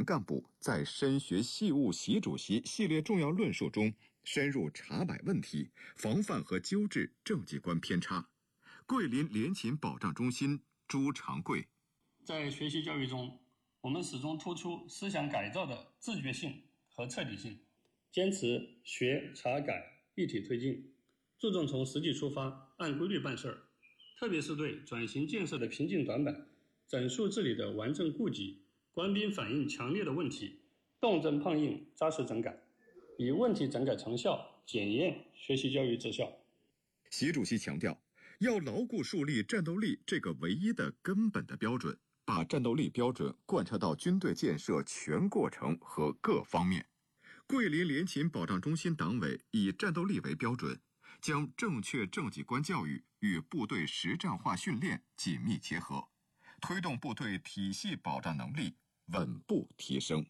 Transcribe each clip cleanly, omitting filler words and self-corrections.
员干部在深学细务习主席系列重要论述中，深入查摆问题，防范和纠治政绩观偏差。桂林联勤保障中心朱长贵： 在学习教育中，我们始终突出思想改造的自觉性和彻底性，坚持学查改一体推进，注重从实际出发，按规律办事儿。特别是对转型建设的瓶颈短板、整肃治理的顽症痼疾、官兵反映强烈的问题，动真碰硬，扎实整改，以问题整改成效检验学习教育质效。 习主席强调，要牢固树立战斗力这个唯一的根本的标准，把战斗力标准贯彻到军队建设全过程和各方面。桂林联勤保障中心党委以战斗力为标准，将正确政绩观教育与部队实战化训练紧密结合，推动部队体系保障能力稳步提升。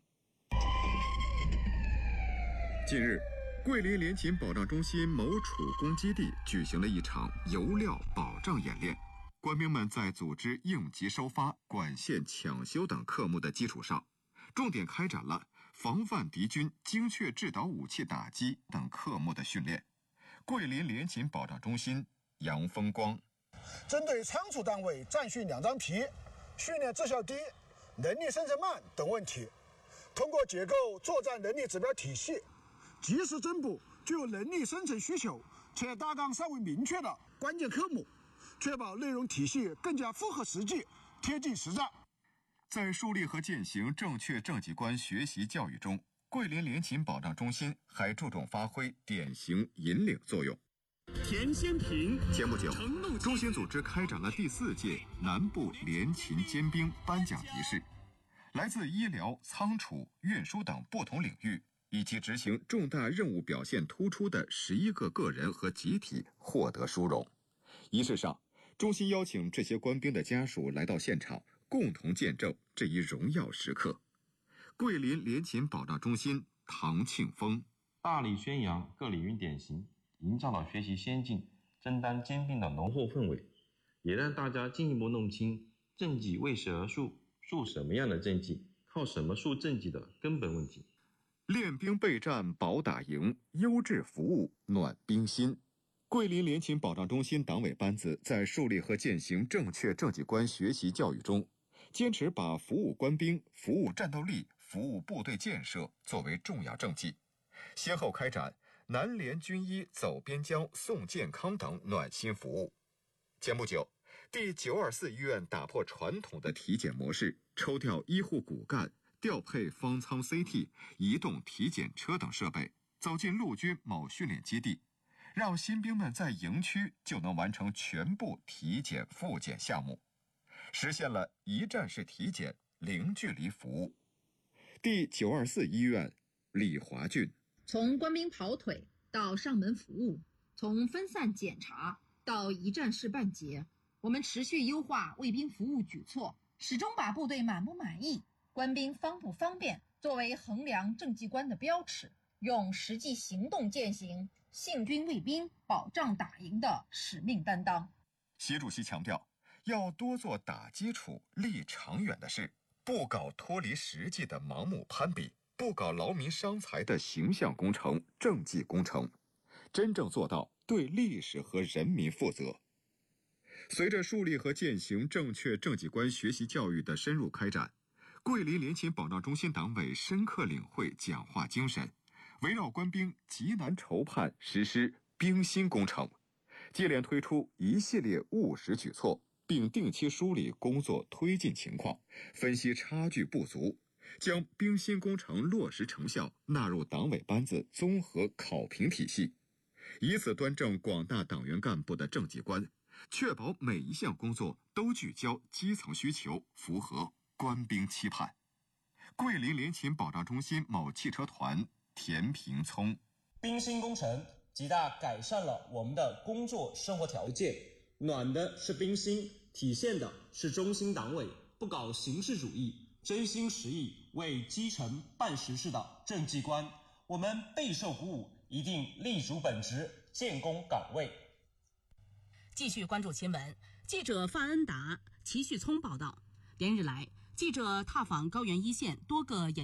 近日，桂林联勤保障中心某储工基地举行了一场油料保障演练。官兵们在组织应急收发、管线抢修等科目的基础上，重点开展了防范敌军精确制导武器打击等科目的训练。桂林联勤保障中心杨风光： 针对仓储单位战训2张皮、训练质效低、能力生成慢等问题，通过结构作战能力指标体系，及时增补具有能力生成需求且大纲尚未明确的关键科目，确保内容体系更加符合实际、贴近实战。 在树立和践行正确政绩观学习教育中，桂林联勤保障中心还注重发挥典型引领作用。 田先平前不久，中心组织开展了第4届南部联勤尖兵颁奖仪式，来自医疗、仓储、运输等不同领域以及执行重大任务表现突出的11个个人和集体获得殊荣。仪式上，中心邀请这些官兵的家属来到现场，共同见证这一荣耀时刻。桂林联勤保障中心唐庆峰： 大力宣扬各领域典型，营造了学习先进、真当兼并的浓厚氛围，也让大家进一步弄清政绩为谁而树，树什么样的政绩，靠什么树政绩的根本问题。 练兵备战保打赢，优质服务暖兵心。桂林联勤保障中心党委班子在树立和践行正确政绩观学习教育中，坚持把服务官兵、服务战斗力、服务部队建设作为重要政绩，先后开展南联军医走边疆、送健康等暖心服务。前不久，第924医院打破传统的体检模式，抽调医护骨干，调配方舱 CT、移动体检车等设备，走进陆军某训练基地，让新兵们在营区就能完成全部体检复检项目，实现了一站式体检、零距离服务。第924医院李华俊： 从官兵跑腿到上门服务，从分散检查到一站式办结，我们持续优化卫兵服务举措，始终把部队满不满意、官兵方不方便作为衡量政绩观的标尺，用实际行动践行信军卫兵保障打赢的使命担当。 习主席强调，要多做打基础、立长远的事，不搞脱离实际的盲目攀比，不搞劳民伤财的形象工程、政绩工程，真正做到对历史和人民负责。随着树立和践行正确政绩观学习教育的深入开展，桂林联勤保障中心党委深刻领会讲话精神，围绕官兵急难筹判实施兵心工程，接连推出一系列务实举措，并定期梳理工作推进情况，分析差距不足，将兵心工程落实成效纳入党委班子综合考评体系，以此端正广大党员干部的政绩观，确保每一项工作都聚焦基层需求，符合官兵期盼。桂林联勤保障中心某汽车团田平聪： 兵心工程极大改善了我们的工作生活条件，暖的是兵心，体现的是中心党委不搞形式主义，真心实意为基层办实事的政绩观，我们备受鼓舞，一定立足本职，建功岗位。 继续关注新闻，记者范恩达、齐旭聪报道。连日来，记者踏访高原一线多个